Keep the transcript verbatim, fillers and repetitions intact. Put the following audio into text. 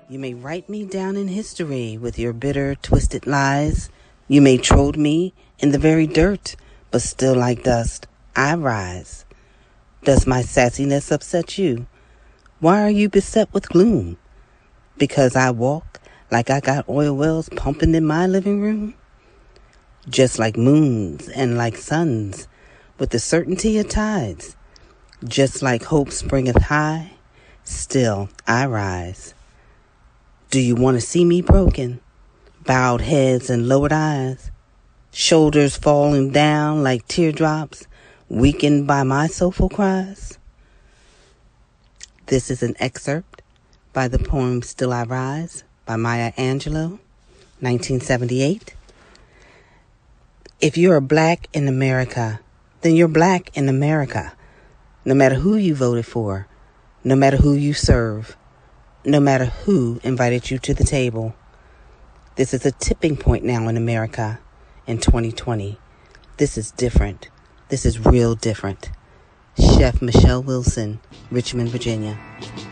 You may write me down in history with your bitter, twisted lies. You may trode me in the very dirt, but still like dust, I rise. Does my sassiness upset you? Why are you beset with gloom? Because I walk like I got oil wells pumping in my living room? Just like moons and like suns, with the certainty of tides. Just like hope springeth high, still I rise. Do you want to see me broken? Bowed heads and lowered eyes, shoulders falling down like teardrops, weakened by my soulful cries? This is an excerpt by the poem Still I Rise by Maya Angelou, nineteen seventy-eight. If you're black in America, then you're black in America. No matter who you voted for, no matter who you serve, no matter who invited you to the table. This is a tipping point now in America in twenty twenty. This is different. This is real different. Chef Michelle Wilson, Richmond, Virginia.